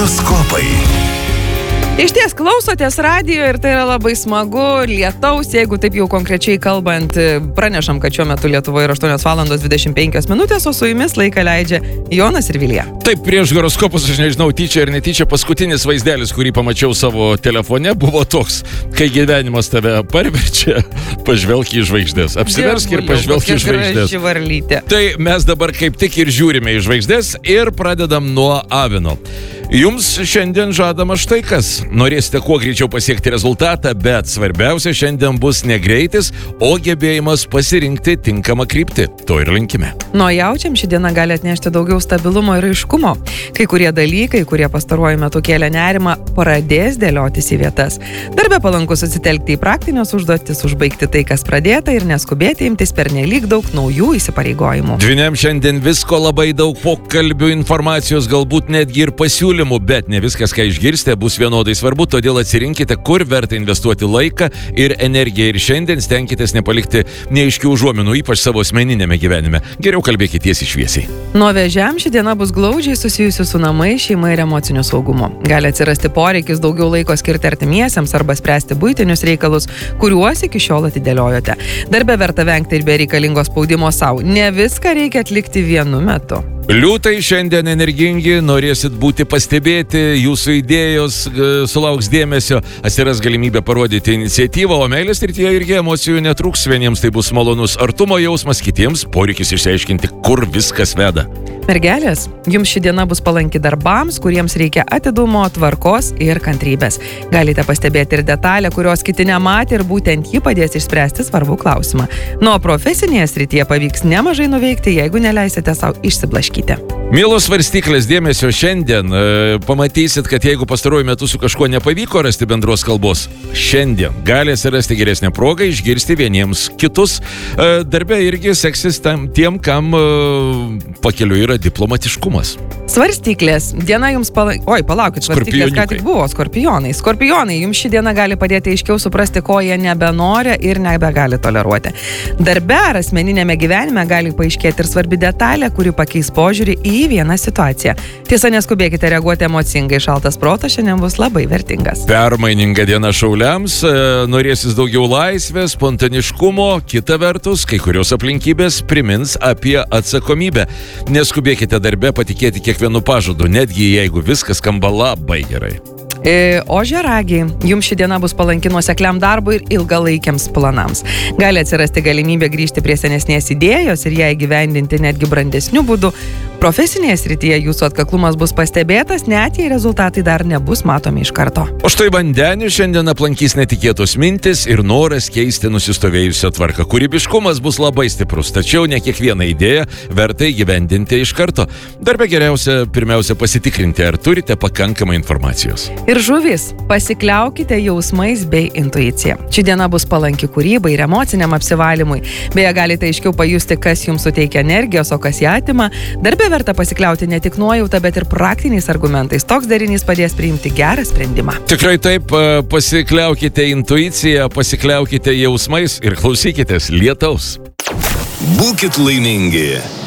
Horoskopai. Iš ties klausotės radijo ir tai yra labai smagu. Lietaus, jeigu taip jau konkrečiai kalbant, pranešam, kad šiuo metu Lietuvoje yra 8:25, o su jumis laiką leidžia Jonas ir Vilija. Taip, prieš horoskopus, aš nežinau, tyčia ir netyčia, paskutinis vaizdelis, kurį pamačiau savo telefone, buvo toks, kai gyvenimas tave parverčia, pažvelk į žvaigždės. Apsiversk ir pažvelk į žvaigždės. Tai mes dabar kaip tik ir žiūrime į žvaigždės ir pradedam nuo avino. Jums šiandien žadama štai kas. Norėsite kuo greičiau pasiekti rezultatą, bet svarbiausia šiandien bus ne greitis, o gebėjimas pasirinkti tinkamą kryptį. To ir linkime. Nuo jaučiam ši diena gali atnešti daugiau stabilumo ir aiškumo. Kai kurie dalykai, kurie pastaruoju metu kėlė nerimą, pradės dėliotis į vietas. Darbe palanku susitelkti į praktines užduotis, užbaigti tai, kas pradėta ir neskubėti imtis pernelyg daug naujų įsipareigojimų. Dvyniam šiandien visko labai daug, pokalbių, informacijos, galbūt netgi ir pasiūlymų, bet ne viskas, ką išgirsite, bus vienodai svarbu, todėl atsirinkite, kur verta investuoti laiką ir energiją ir šiandien stenkitės nepalikti neaiškių užuominų, ypač savo asmeninėme gyvenime. Geriau kalbėkite tiesiai šviesiai. Nuo vėžiam ši diena bus glaudžiai susijusi su namai, šeima ir emociniu saugumu. Gali atsirasti poreikis daugiau laiko skirti artimiesiems arba spręsti buitinius reikalus, kuriuos iki šiol atidėliojote. Darbe verta vengti ir bereikalingo spaudimo savo. Ne viską reikia atlikti vienu metu. Liūtai šiandien energingi, norėsit būti pastebėti, jūsų idėjos sulauks dėmesio, atsiras galimybė parodyti iniciatyvą, o meilės srityje irgi emocijų netruks, vieniems tai bus malonus artumo jausmas, kitiems poreikis išsiaiškinti, kur viskas veda. Mergelės, jums ši diena bus palanki darbams, kuriems reikia atidumo, tvarkos ir kantrybės. Galite pastebėti ir detalę, kurios kiti nematė ir būtent ji padės išspręsti svarbų klausimą. Nuo profesinėje srityje pavyks nemažai nuveikti, jeigu neleisite savo išsiblaškyti. Mielos svarstyklės, dėmesio šiandien. Pamatysit, kad jeigu pastaruoju metu su kažkuo nepavyko rasti bendros kalbos, šiandien gali atsirasti geresnė proga išgirsti vieniems kitus. Darbe irgi seksis tiem, kam pakeliu yra diplomatiškumas. Svarstyklės. Diena jums palaukit, svarstyklės ką tik buvo. Skorpionai, jums ši diena gali padėti aiškiau suprasti, ko jie nebenori ir nebegali toleruoti. Darbe ar asmeninėme gyvenime gali paaiškėti ir svarbi detalė, kuri pakeis požiūrį į vieną situaciją. Tiesa, neskubėkite reaguoti emocingai, šaltas protas šiandien bus labai vertingas. Permaininga diena šauliams, norėsis daugiau laisvės, spontaniškumo, kita vertus, kai kurios aplinkybės primins apie atsakomybę. Neskubėkite darbe patikėti kiekvienu pažadu, netgi jeigu viskas skamba labai gerai. Ožiaragiai, jums ši diena bus palanki nuosekliam darbui ir ilgalaikiams planams. Gali atsirasti galimybė grįžti prie senesnės idėjos ir ją įgyvendinti netgi brandesniu būdu. Profesinėje srityje jūsų atkaklumas bus pastebėtas, net jei rezultatai dar nebus matomi iš karto. O štai vandenį šiandien aplankys netikėtos mintis ir noras keisti nusistovėjusią tvarką. Kūrybiškumas bus labai stiprus, tačiau ne kiekvieną idėją verta įgyvendinti iš karto. Darbe geriausia pirmiausia pasitikrinti, ar turite pakankamai informacijos. Ir žuvys, pasikliaukite jausmais bei intuicija. Ši diena bus palanki kūrybai ir emociniam apsivalymui. Beje, galite aiškiau pajusti, kas jums suteikia energijos, o kas ją atima. Darbe verta pasikliauti ne tik nuojauta, bet ir praktiniais argumentais. Toks derinys padės priimti gerą sprendimą. Tikrai taip, pasikliaukite intuiciją, pasikliaukite jausmais ir klausykitės lietaus. Būkit laimingi.